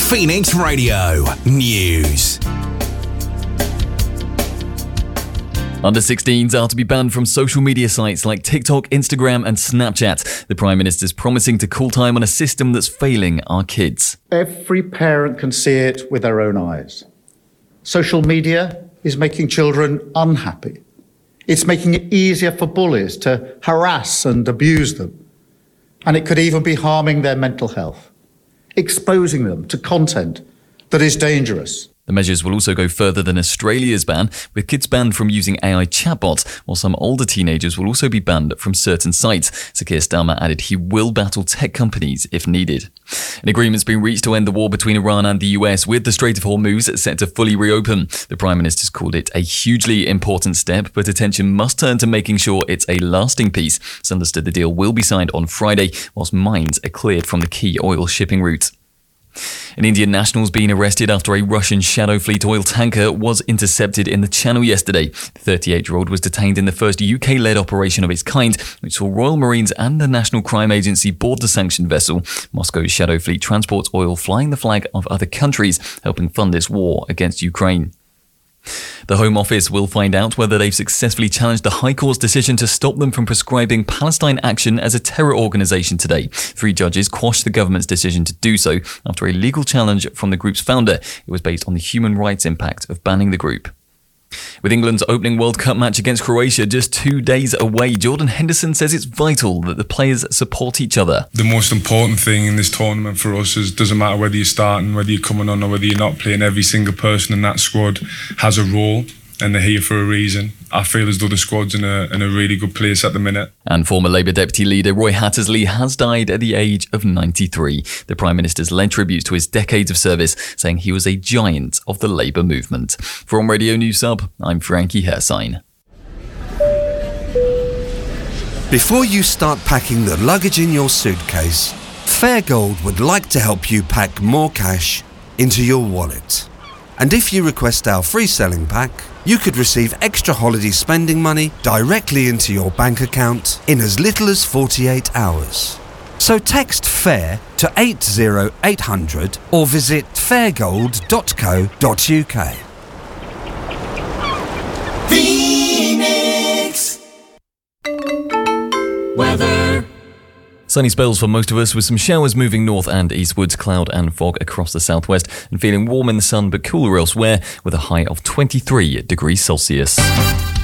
Phoenix Radio News. Under 16s are to be banned from social media sites like TikTok, Instagram and Snapchat. The Prime Minister's promising to call time on a system that's failing our kids. Every parent can see it with their own eyes. Social media is making children unhappy. It's making it easier for bullies to harass and abuse them. And it could even be harming their mental health, exposing them to content that is dangerous. The measures will also go further than Australia's ban, with kids banned from using AI chatbots, while some older teenagers will also be banned from certain sites. Sir Keir Starmer added he will battle tech companies if needed. An agreement's been reached to end the war between Iran and the US, with the Strait of Hormuz set to fully reopen. The Prime Minister's called it a hugely important step, but attention must turn to making sure it's a lasting peace. It's understood the deal will be signed on Friday, whilst mines are cleared from the key oil shipping route. An Indian national's been arrested after a Russian Shadow Fleet oil tanker was intercepted in the Channel yesterday. The 38-year-old was detained in the first UK-led operation of its kind, which saw Royal Marines and the National Crime Agency board the sanctioned vessel. Moscow's Shadow Fleet transports oil flying the flag of other countries, helping fund its war against Ukraine. The Home Office will find out whether they've successfully challenged the High Court's decision to stop them from prescribing Palestine Action as a terror organisation today. 3 judges quashed the government's decision to do so after a legal challenge from the group's founder. It was based on the human rights impact of banning the group. With England's opening World Cup match against Croatia just 2 days away, Jordan Henderson says it's vital that the players support each other. The most important thing in this tournament for us is doesn't matter whether you're starting, whether you're coming on or whether you're not playing, every single person in that squad has a role and they're here for a reason. I feel as though the squad's in a really good place at the minute. And former Labour Deputy Leader Roy Hattersley has died at the age of 93. The Prime Minister's led tribute to his decades of service, saying he was a giant of the Labour movement. From Radio News Sub, I'm Frankie Hersine. Before you start packing the luggage in your suitcase, Fairgold would like to help you pack more cash into your wallet. And if you request our free selling pack, you could receive extra holiday spending money directly into your bank account in as little as 48 hours. So text FAIR to 80800 or visit fairgold.co.uk. Phoenix weather. Sunny spells for most of us, with some showers moving north and eastwards, cloud and fog across the southwest, and feeling warm in the sun but cooler elsewhere, with a high of 23 degrees Celsius.